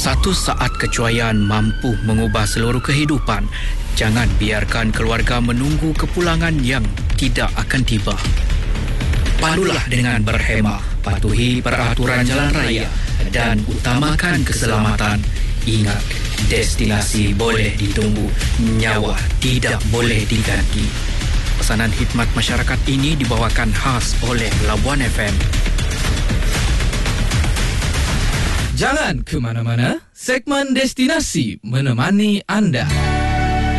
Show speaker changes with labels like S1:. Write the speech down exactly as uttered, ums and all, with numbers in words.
S1: Satu saat kecuaian mampu mengubah seluruh kehidupan. Jangan biarkan keluarga menunggu kepulangan yang tidak akan tiba. Pandulah dengan berhemah, patuhi peraturan jalan raya dan utamakan keselamatan. Ingat, destinasi boleh ditunggu, nyawa tidak boleh diganti. Pesanan khidmat masyarakat ini dibawakan khas oleh Labuan F M.
S2: Jangan ke mana-mana, segmen destinasi menemani anda.